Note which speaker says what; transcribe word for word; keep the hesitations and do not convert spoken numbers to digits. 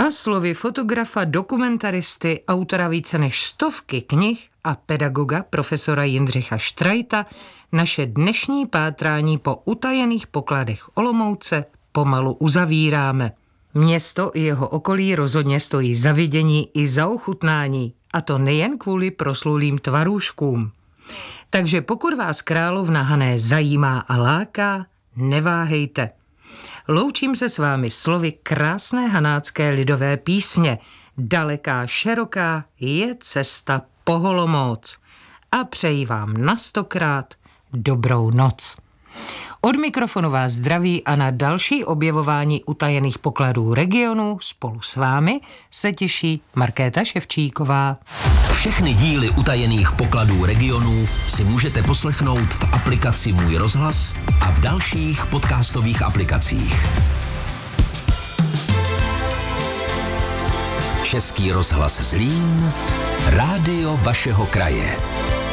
Speaker 1: A slovy fotografa, dokumentaristy, autora více než stovky knih a pedagoga profesora Jindřicha Štrajta naše dnešní pátrání po utajených pokladech Olomouce pomalu uzavíráme. Město i jeho okolí rozhodně stojí za vidění i za ochutnání, a to nejen kvůli proslulým tvarůžkům. Takže pokud vás Královna Hané zajímá a láká, neváhejte. Loučím se s vámi slovy krásné hanácké lidové písně Daleká široká je cesta po Olomouc a přeji vám na stokrát dobrou noc. Od mikrofonu vás zdraví a na další objevování utajených pokladů regionu spolu s vámi se těší Markéta Ševčíková.
Speaker 2: Všechny díly utajených pokladů regionu si můžete poslechnout v aplikaci Můj rozhlas a v dalších podcastových aplikacích. Český rozhlas Zlín, rádio vašeho kraje.